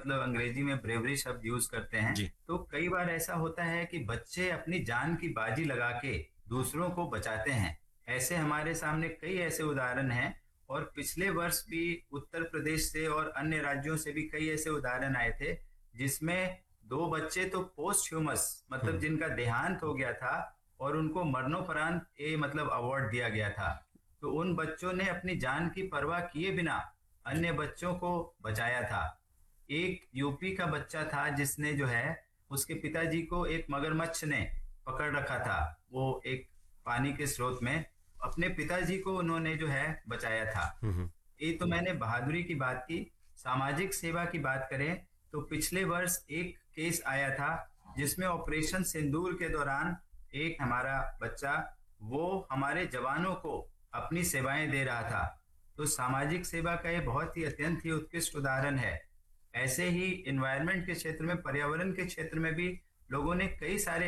मतलब अंग्रेजी में ब्रेवरी शब्द यूज करते हैं। जी। तो कई बार ऐसा होता है कि बच्चे अपनी जान की बाजी लगा के दूसरों को बचाते हैं। ऐसे हमारे सामने कई ऐसे उदाहरण हैं, और पिछले वर्ष भी उत्तर प्रदेश से और अन्य राज्यों से भी कई ऐसे उदाहरण आए थे, जिसमें दो बच्चे तो पोस्ट ह्यूमस मतलब हम्म। जिनका देहांत हो गया था, और उनको मरणोपरांत ये मतलब अवार्ड दिया गया था। तो उन बच्चों ने अपनी जान की परवाह किए बिना जी। अन्य बच्चों को बचाया था। एक यूपी का बच्चा था जिसने जो है, उसके पिताजी को एक मगरमच्छ ने पकड़ रखा था, वो एक पानी के स्रोत में, अपने पिताजी को उन्होंने जो है बचाया था। हम्म। ये तो मैंने बहादुरी की बात की। सामाजिक सेवा की बात करें तो पिछले वर्ष एक केस आया था, जिसमें ऑपरेशन सिंदूर के दौरान एक हमारा बच्चा वो हमारे जवानों को अपनी सेवाएं दे रहा था। तो सामाजिक सेवा का ये बहुत ही अत्यंत ही उत्कृष्ट उदाहरण है। ऐसे ही इन्वायरमेंट के क्षेत्र में, पर्यावरण के क्षेत्र में भी लोगों ने कई सारे